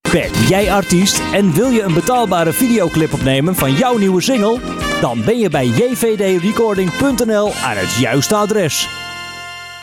Ben jij artiest en wil je een betaalbare videoclip opnemen van jouw nieuwe single? Dan ben je bij jvdrecording.nl aan het juiste adres.